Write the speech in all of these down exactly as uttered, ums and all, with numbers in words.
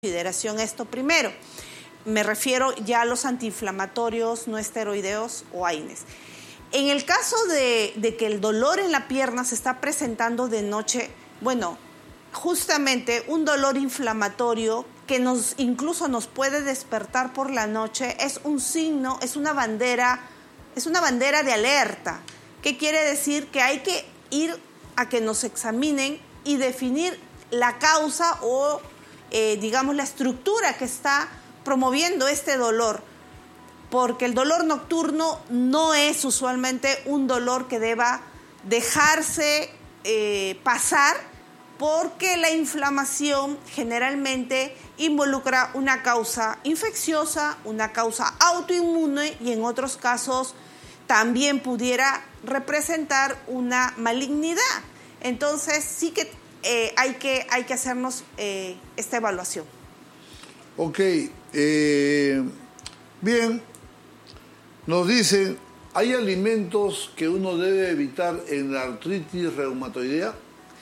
consideración esto primero. Me refiero ya a los antiinflamatorios no esteroideos o A I N E S. En el caso de, de que el dolor en la pierna se está presentando de noche, bueno, justamente un dolor inflamatorio que nos incluso nos puede despertar por la noche es un signo, es una bandera, es una bandera de alerta. ¿Qué quiere decir? Que hay que ir a que nos examinen y definir la causa o, eh, digamos, la estructura que está promoviendo este dolor. Porque el dolor nocturno no es usualmente un dolor que deba dejarse eh, pasar, porque la inflamación generalmente involucra una causa infecciosa, una causa autoinmune y en otros casos también pudiera representar una malignidad. Entonces sí que, eh, hay, que hay que hacernos eh, esta evaluación. Ok, eh, bien, nos dicen, ¿hay alimentos que uno debe evitar en la artritis reumatoidea?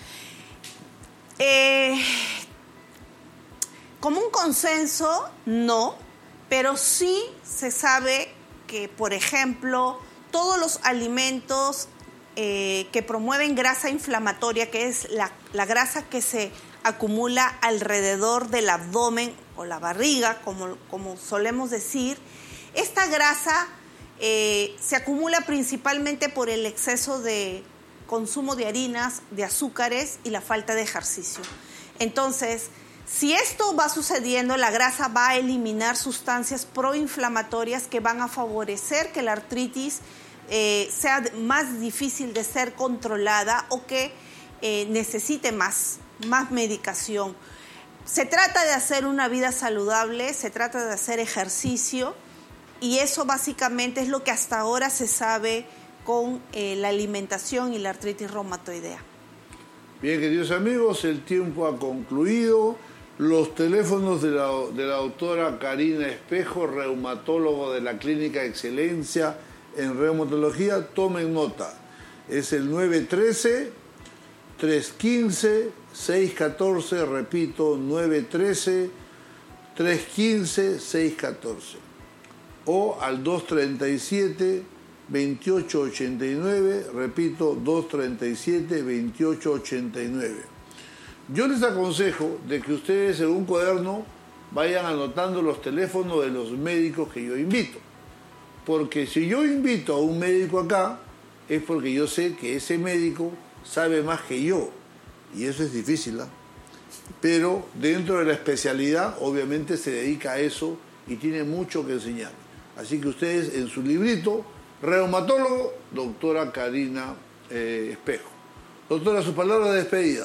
Eh, como un consenso, no, pero sí se sabe que, por ejemplo, todos los alimentos eh, que promueven grasa inflamatoria, que es la, la grasa que se acumula alrededor del abdomen o la barriga, como, como solemos decir, esta grasa eh, se acumula principalmente por el exceso de consumo de harinas, de azúcares y la falta de ejercicio. Entonces, si esto va sucediendo, la grasa va a eliminar sustancias proinflamatorias que van a favorecer que la artritis eh, sea más difícil de ser controlada o que eh, necesite más, más medicación. Se trata de hacer una vida saludable, se trata de hacer ejercicio y eso básicamente es lo que hasta ahora se sabe con eh, la alimentación y la artritis reumatoidea. Bien, queridos amigos, el tiempo ha concluido. Los teléfonos de la, de la doctora Karina Espejo, reumatólogo de la Clínica Excelencia en Reumatología, tomen nota. Es el nueve uno tres, tres uno cinco, seis uno cuatro, repito, nueve uno tres, tres uno cinco, seis uno cuatro. O al dos tres siete, veintiocho ochenta y nueve, repito, dos tres siete, veintiocho ochenta y nueve. Yo les aconsejo de que ustedes en un cuaderno vayan anotando los teléfonos de los médicos que yo invito. Porque si yo invito a un médico acá, es porque yo sé que ese médico sabe más que yo. Y eso es difícil, ¿eh? Pero dentro de la especialidad, obviamente se dedica a eso y tiene mucho que enseñar. Así que ustedes en su librito, reumatólogo, doctora Karina eh, Espejo. Doctora, su palabra de despedida.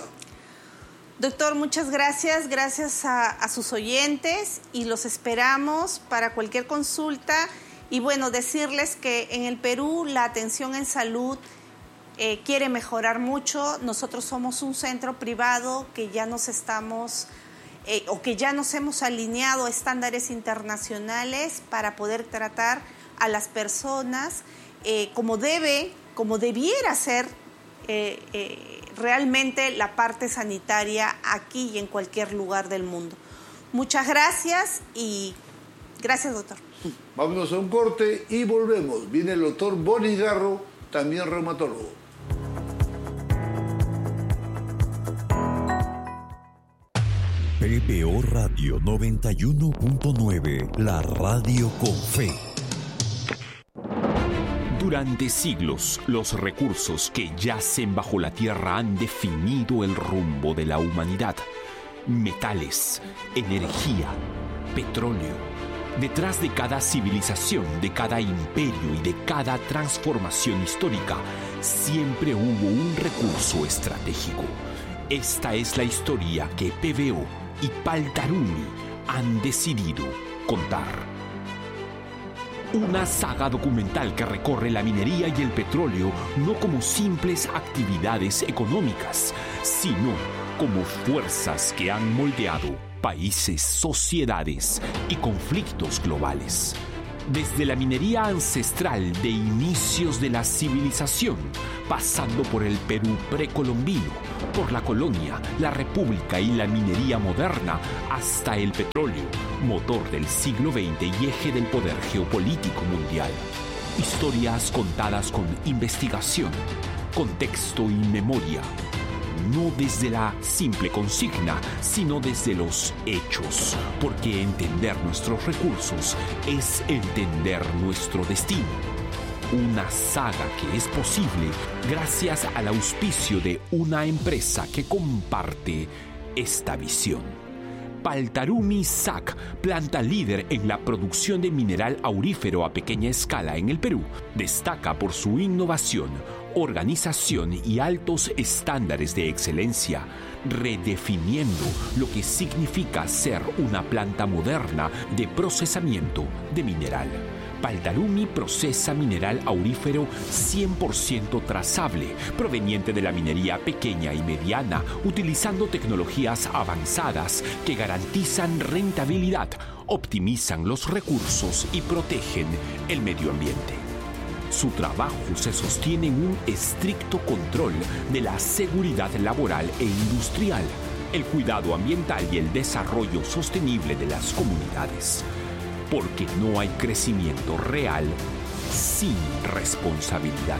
Doctor, muchas gracias, gracias a, a sus oyentes y los esperamos para cualquier consulta. Y bueno, decirles que en el Perú la atención en salud eh, quiere mejorar mucho. Nosotros somos un centro privado que ya nos estamos... Eh, o que ya nos hemos alineado a estándares internacionales para poder tratar a las personas eh, como debe, como debiera ser eh, eh, realmente la parte sanitaria aquí y en cualquier lugar del mundo. Muchas gracias y gracias, doctor. Vámonos a un corte y volvemos. Viene el doctor Boris Garro, también reumatólogo. P P O Radio noventa y uno punto nueve, la radio con fe. Durante siglos, los recursos que yacen bajo la tierra han definido el rumbo de la humanidad. Metales, energía, petróleo. Detrás de cada civilización, de cada imperio y de cada transformación histórica, siempre hubo un recurso estratégico. Esta es la historia que P V O y Paltaruni han decidido contar. Una saga documental que recorre la minería y el petróleo no como simples actividades económicas, sino como fuerzas que han moldeado países, sociedades y conflictos globales. Desde la minería ancestral de inicios de la civilización, pasando por el Perú precolombino, por la colonia, la república y la minería moderna, hasta el petróleo, motor del siglo veinte y eje del poder geopolítico mundial. Historias contadas con investigación, contexto y memoria. No desde la simple consigna, sino desde los hechos, porque entender nuestros recursos es entender nuestro destino. Una saga que es posible gracias al auspicio de una empresa que comparte esta visión. Paltarumi S A C, planta líder en la producción de mineral aurífero a pequeña escala en el Perú, destaca por su innovación, organización y altos estándares de excelencia, redefiniendo lo que significa ser una planta moderna de procesamiento de mineral. Paltarumi procesa mineral aurífero cien por ciento trazable, proveniente de la minería pequeña y mediana, utilizando tecnologías avanzadas que garantizan rentabilidad, optimizan los recursos y protegen el medio ambiente. Su trabajo se sostiene en un estricto control de la seguridad laboral e industrial, el cuidado ambiental y el desarrollo sostenible de las comunidades. Porque no hay crecimiento real sin responsabilidad.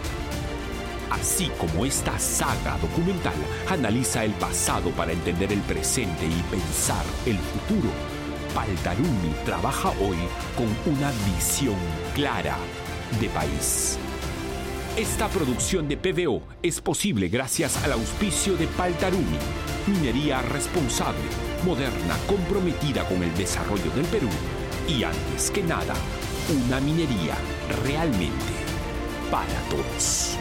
Así como esta saga documental analiza el pasado para entender el presente y pensar el futuro, Paltarumi trabaja hoy con una visión clara de país. Esta producción de P V O es posible gracias al auspicio de Paltarumi, minería responsable, moderna, comprometida con el desarrollo del Perú y, antes que nada, una minería realmente para todos.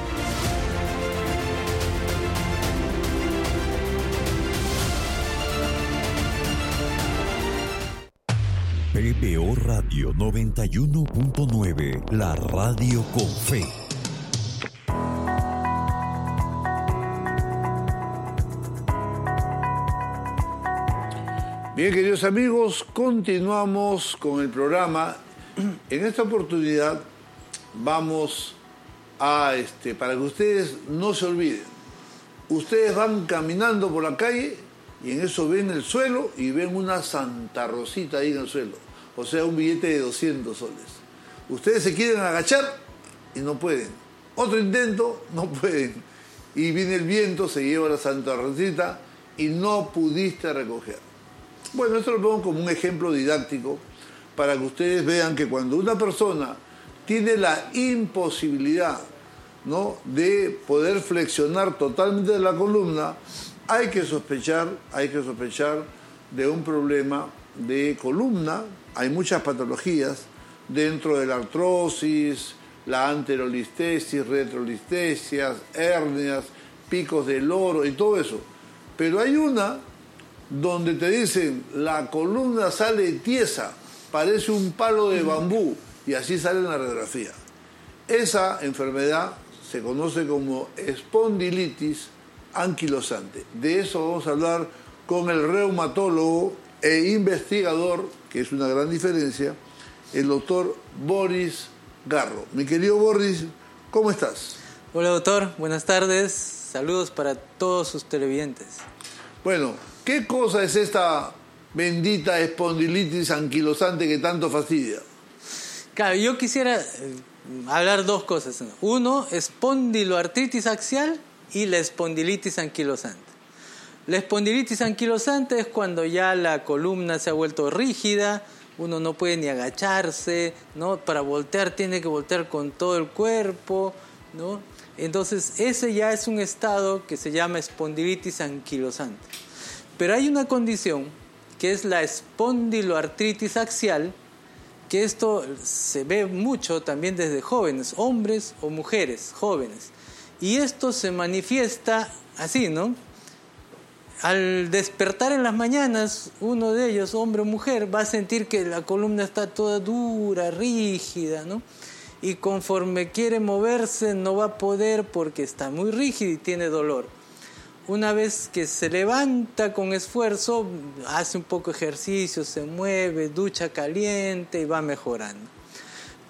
P B O Radio noventa y uno punto nueve, la radio con fe. Bien, queridos amigos, continuamos con el programa. En esta oportunidad vamos a, este, para que ustedes no se olviden, ustedes van caminando por la calle y en eso ven el suelo y ven una Santa Rosita ahí en el suelo, o sea, un billete de doscientos soles. Ustedes se quieren agachar y no pueden. Otro intento, no pueden. Y viene el viento, se lleva la Santa Rosita y no pudiste recoger. Bueno, esto lo pongo como un ejemplo didáctico para que ustedes vean que cuando una persona tiene la imposibilidad, ¿no?, de poder flexionar totalmente de la columna, hay que sospechar, hay que sospechar de un problema de columna. Hay muchas patologías dentro de la artrosis, la anterolistesis, retrolistesias, hernias, picos de loro y todo eso. Pero hay una donde te dicen la columna sale tiesa, parece un palo de bambú, y así sale en la radiografía. Esa enfermedad se conoce como espondilitis anquilosante. De eso vamos a hablar con el reumatólogo e investigador, que es una gran diferencia, el doctor Boris Garro. Mi querido Boris, ¿cómo estás? Hola doctor, buenas tardes, saludos para todos sus televidentes. Bueno, ¿qué cosa es esta bendita espondilitis anquilosante que tanto fastidia? Claro, yo quisiera eh, hablar dos cosas. Uno, espondiloartritis axial y la espondilitis anquilosante. La espondilitis anquilosante es cuando ya la columna se ha vuelto rígida, uno no puede ni agacharse, ¿no? Para voltear tiene que voltear con todo el cuerpo, ¿no? Entonces ese ya es un estado que se llama espondilitis anquilosante. Pero hay una condición que es la espondiloartritis axial, que esto se ve mucho también desde jóvenes, hombres o mujeres jóvenes. Y esto se manifiesta así, ¿no? Al despertar en las mañanas, uno de ellos, hombre o mujer, va a sentir que la columna está toda dura, rígida, ¿no? Y conforme quiere moverse no va a poder porque está muy rígida y tiene dolor. Una vez que se levanta con esfuerzo, hace un poco de ejercicio, se mueve, ducha caliente y va mejorando.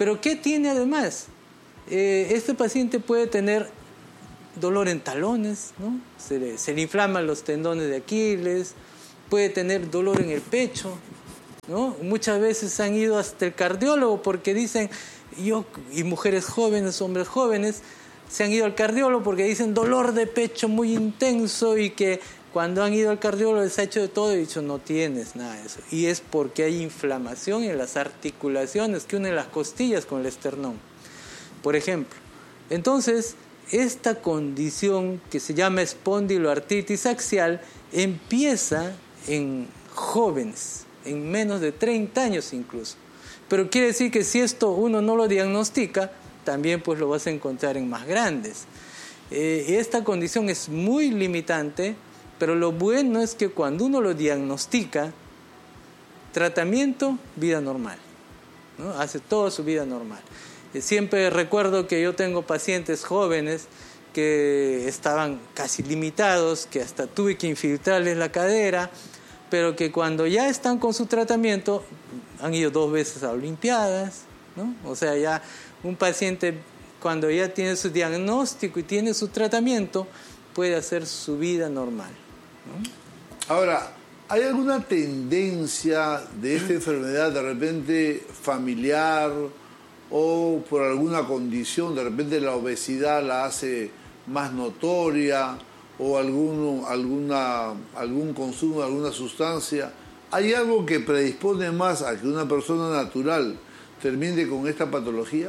Pero ¿qué tiene además? Eh, este paciente puede tener dolor en talones, ¿no? Se le, se le inflaman los tendones de Aquiles, puede tener dolor en el pecho, ¿no? Muchas veces han ido hasta el cardiólogo porque dicen, yo y mujeres jóvenes, hombres jóvenes, se han ido al cardiólogo porque dicen dolor de pecho muy intenso y que cuando han ido al cardiólogo les ha hecho de todo y dicho no tienes nada de eso. Y es porque hay inflamación en las articulaciones que unen las costillas con el esternón, por ejemplo. Entonces, esta condición que se llama espondiloartritis axial empieza en jóvenes, en menos de treinta años incluso. Pero quiere decir que si esto uno no lo diagnostica, también pues lo vas a encontrar en más grandes. Eh, esta condición es muy limitante, pero lo bueno es que cuando uno lo diagnostica, tratamiento, vida normal, ¿no? Hace toda su vida normal. Eh, siempre recuerdo que yo tengo pacientes jóvenes que estaban casi limitados, que hasta tuve que infiltrarles la cadera, pero que cuando ya están con su tratamiento, han ido dos veces a Olimpiadas, ¿no? O sea, ya un paciente cuando ya tiene su diagnóstico y tiene su tratamiento, puede hacer su vida normal, ¿no? Ahora, ¿hay alguna tendencia de esta enfermedad de repente familiar o por alguna condición? De repente la obesidad la hace más notoria o alguno, alguna, algún consumo de alguna sustancia. ¿Hay algo que predispone más a que una persona natural termine con esta patología?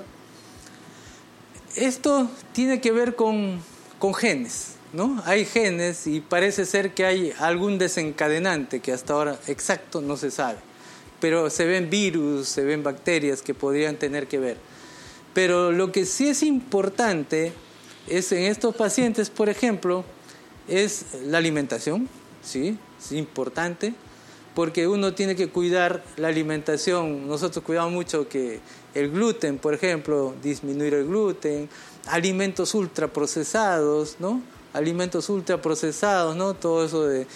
Esto tiene que ver con, con genes, ¿no? Hay genes y parece ser que hay algún desencadenante que hasta ahora exacto no se sabe. Pero se ven virus, se ven bacterias que podrían tener que ver. Pero lo que sí es importante es en estos pacientes, por ejemplo, es la alimentación, ¿sí? Es importante. Porque uno tiene que cuidar la alimentación. Nosotros cuidamos mucho que el gluten, por ejemplo, disminuir el gluten, alimentos ultraprocesados, ¿no? Alimentos ultraprocesados, ¿no? Todo eso de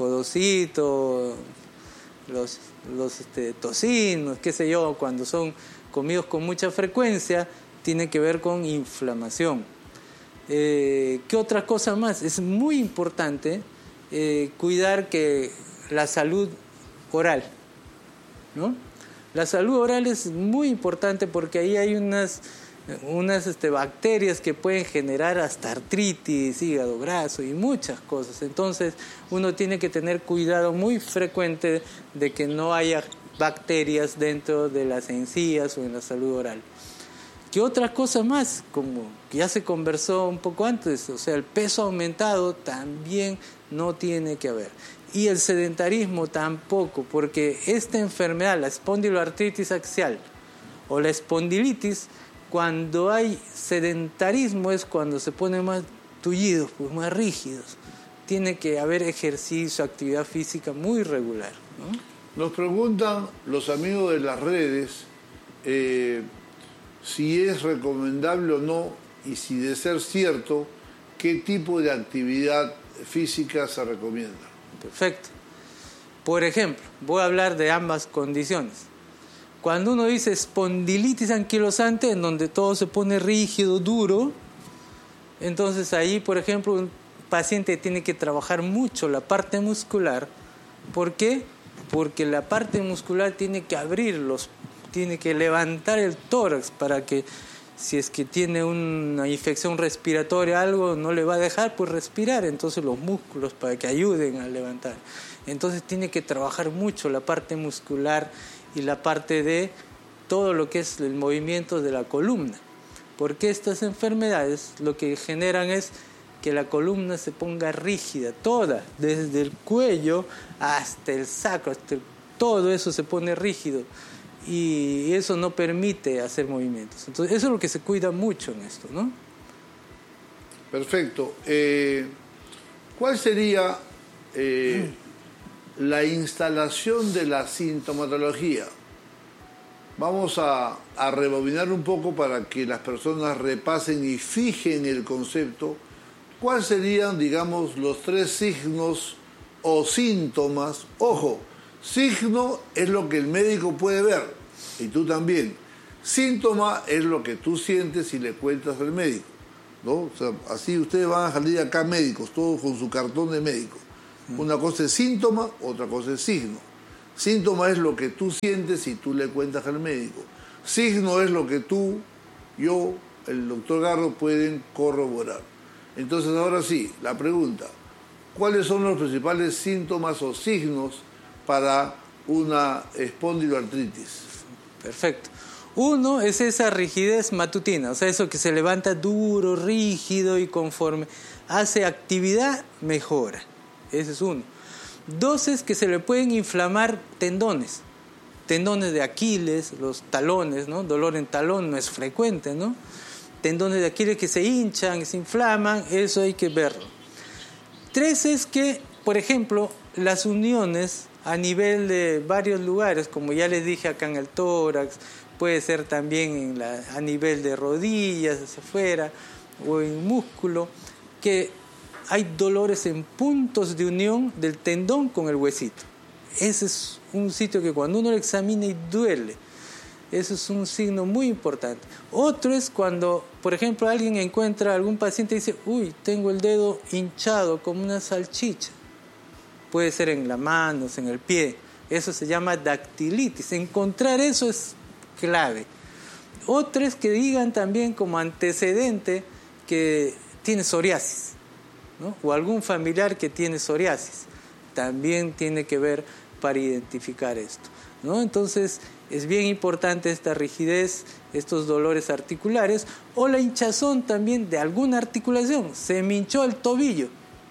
jodocito, los, los este, tocinos, qué sé yo, cuando son comidos con mucha frecuencia, tiene que ver con inflamación. Eh, ¿Qué otra cosa más? Es muy importante eh, cuidar que la salud oral, ¿no? La salud oral es muy importante porque ahí hay unas, unas este, bacterias que pueden generar hasta artritis, hígado graso y muchas cosas. Entonces uno tiene que tener cuidado muy frecuente de que no haya bacterias dentro de las encías o en la salud oral. ¿Qué otras cosas más? Como ya se conversó un poco antes, o sea, el peso aumentado también no tiene que haber. Y el sedentarismo tampoco, porque esta enfermedad, la espondiloartritis axial o la espondilitis, cuando hay sedentarismo es cuando se ponen más tullidos, pues más rígidos. Tiene que haber ejercicio, actividad física muy regular, ¿no? Nos preguntan los amigos de las redes eh, si es recomendable o no, y si de ser cierto, qué tipo de actividad física se recomienda. Perfecto. Por ejemplo, voy a hablar de ambas condiciones. Cuando uno dice espondilitis anquilosante, en donde todo se pone rígido, duro, entonces ahí, por ejemplo, un paciente tiene que trabajar mucho la parte muscular. ¿Por qué? Porque la parte muscular tiene que abrirlos, tiene que levantar el tórax para que, si es que tiene una infección respiratoria, algo no le va a dejar pues respirar, entonces los músculos para que ayuden a levantar. Entonces tiene que trabajar mucho la parte muscular y la parte de todo lo que es el movimiento de la columna, porque estas enfermedades lo que generan es que la columna se ponga rígida, toda, desde el cuello hasta el sacro, hasta el, todo eso se pone rígido. Y eso no permite hacer movimientos. Entonces, eso es lo que se cuida mucho en esto, ¿no? Perfecto. Eh, ¿Cuál sería eh, la instalación de la sintomatología? Vamos a, a rebobinar un poco para que las personas repasen y fijen el concepto. ¿Cuáles serían, digamos, los tres signos o síntomas? Ojo, signo es lo que el médico puede ver, y tú también. Síntoma es lo que tú sientes y le cuentas al médico, ¿no? O sea, así ustedes van a salir acá médicos, todos con su cartón de médico. Una cosa es síntoma, otra cosa es signo. Síntoma es lo que tú sientes y tú le cuentas al médico. Signo es lo que tú, yo, el doctor Garro pueden corroborar. Entonces, ahora sí, la pregunta, ¿cuáles son los principales síntomas o signos para una espondiloartritis? Perfecto. Uno es esa rigidez matutina, o sea, eso que se levanta duro, rígido y conforme hace actividad, mejora. Ese es uno. Dos es que se le pueden inflamar tendones, tendones de Aquiles, los talones, ¿no? Dolor en talón no es frecuente, ¿no? Tendones de Aquiles que se hinchan, se inflaman, eso hay que verlo. Tres es que, por ejemplo, las uniones a nivel de varios lugares, como ya les dije acá en el tórax, puede ser también en la, a nivel de rodillas, hacia afuera, o en músculo, que hay dolores en puntos de unión del tendón con el huesito. Ese es un sitio que cuando uno lo examina y duele. Eso es un signo muy importante. Otro es cuando, por ejemplo, alguien encuentra, algún paciente y dice, uy, tengo el dedo hinchado como una salchicha. Puede ser en la mano, en el pie. Eso se llama dactilitis. Encontrar eso es clave. Otro es que digan también como antecedente que tiene psoriasis, ¿no? O algún familiar que tiene psoriasis. También tiene que ver para identificar esto, ¿no? Entonces, es bien importante esta rigidez, estos dolores articulares, o la hinchazón también de alguna articulación. Se me hinchó el tobillo,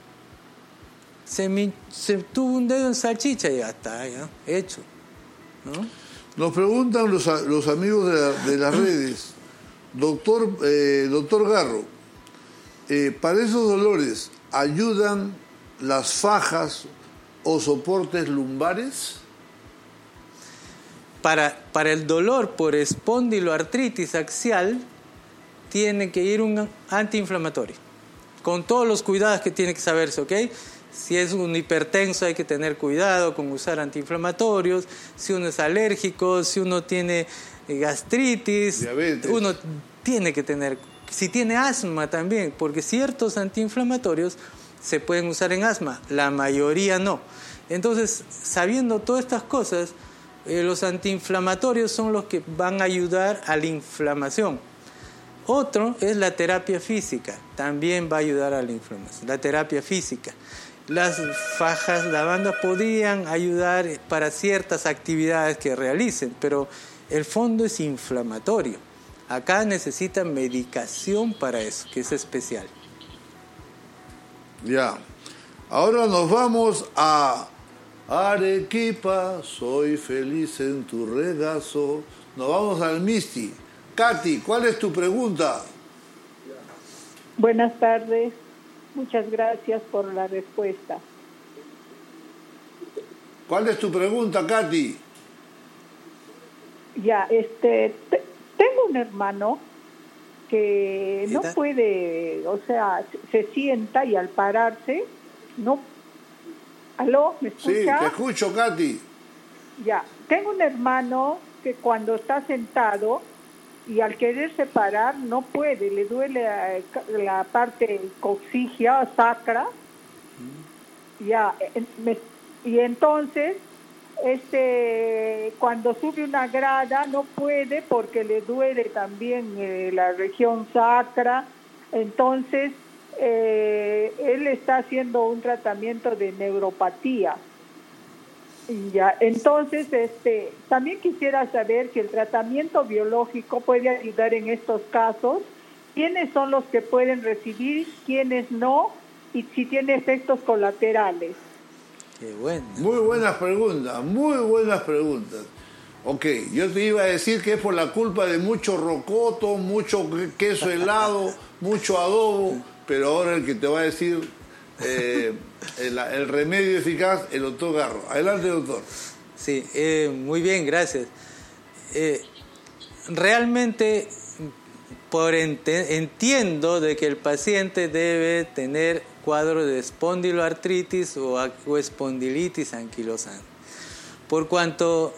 se, me, se tuvo un dedo en salchicha y ya está, ya, hecho, ¿no? Nos preguntan los, los amigos de, la, de las redes, doctor, eh, doctor Garro, eh, para esos dolores, ¿ayudan las fajas o soportes lumbares? Para, para el dolor por espondiloartritis axial, tiene que ir un antiinflamatorio, con todos los cuidados que tiene que saberse, ¿ok? Si es un hipertenso hay que tener cuidado con usar antiinflamatorios, si uno es alérgico, si uno tiene gastritis, diabetes, uno tiene que tener, si tiene asma también, porque ciertos antiinflamatorios se pueden usar en asma, la mayoría no. Entonces, sabiendo todas estas cosas, eh, los antiinflamatorios son los que van a ayudar a la inflamación. Otro es la terapia física, también va a ayudar a la inflamación, la terapia física. Las fajas, la banda podrían ayudar para ciertas actividades que realicen, pero el fondo es inflamatorio. Acá necesitan medicación para eso, que es especial. Ya. Ahora nos vamos a Arequipa, soy feliz en tu regazo. Nos vamos al Misti. Katy, ¿cuál es tu pregunta? Buenas tardes. Muchas gracias por la respuesta. ¿Cuál es tu pregunta, Katy? Ya, este, te, tengo un hermano que no puede, o sea, se sienta y al pararse, no... ¿Aló? ¿Me escucha? Sí, te escucho, Katy. Ya, tengo un hermano que cuando está sentado y al quererse parar no puede, le duele la parte coxigia, sacra, mm. ya, me, y entonces este cuando sube una grada no puede porque le duele también eh, la región sacra. Entonces eh, él está haciendo un tratamiento de neuropatía. Ya, entonces este también quisiera saber si el tratamiento biológico puede ayudar en estos casos, quiénes son los que pueden recibir, quiénes no, y si tiene efectos colaterales. Qué bueno. Muy buenas preguntas, muy buenas preguntas. Ok, yo te iba a decir que es por la culpa de mucho rocoto, mucho queso helado, mucho adobo, pero ahora el que te va a decir eh, el, el remedio eficaz, el doctor Garro. Adelante, doctor. Sí, eh, muy bien, gracias. Eh, realmente por ente, entiendo de que el paciente debe tener cuadro de espondiloartritis o, o espondilitis anquilosante. Por cuanto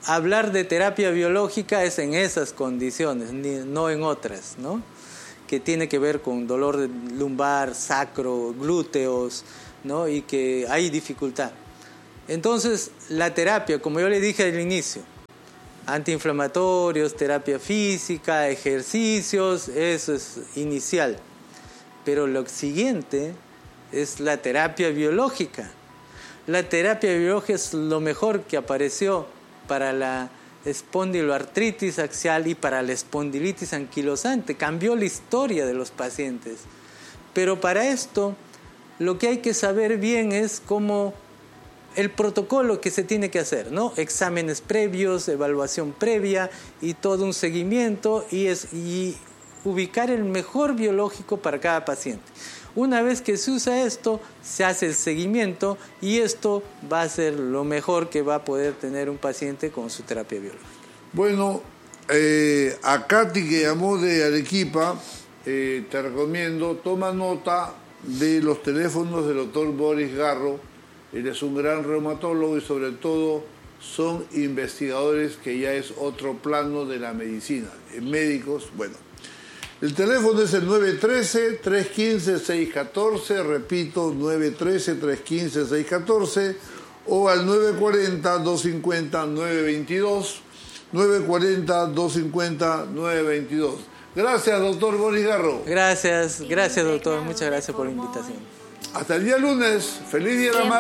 hablar de terapia biológica es en esas condiciones, no en otras, ¿no? Que tiene que ver con dolor de lumbar, sacro, glúteos, ¿no? Y que hay dificultad. Entonces, la terapia, como yo le dije al inicio, antiinflamatorios, terapia física, ejercicios, eso es inicial. Pero lo siguiente es la terapia biológica. La terapia biológica es lo mejor que apareció para la espondiloartritis axial y para la espondilitis anquilosante. Cambió la historia de los pacientes. Pero para esto, lo que hay que saber bien es cómo el protocolo que se tiene que hacer, ¿no? Exámenes previos, evaluación previa y todo un seguimiento y, es, y ubicar el mejor biológico para cada paciente. Una vez que se usa esto, se hace el seguimiento y esto va a ser lo mejor que va a poder tener un paciente con su terapia biológica. Bueno, eh, a Katy, que llamó de Arequipa, eh, te recomiendo, toma nota de los teléfonos del doctor Boris Garro. Él es un gran reumatólogo y sobre todo son investigadores, que ya es otro plano de la medicina. En médicos, bueno. El teléfono es el nueve uno tres, tres uno cinco, seis uno cuatro, repito, nueve uno tres, tres uno cinco, seis uno cuatro, o al nueve cuatro cero, dos cinco cero, nueve dos dos, nueve cuatro cero, dos cinco cero, nueve dos dos. Gracias, doctor Boris Garro. Gracias, gracias, doctor. Muchas gracias por la invitación. Hasta el día lunes. Feliz Día de la Madre.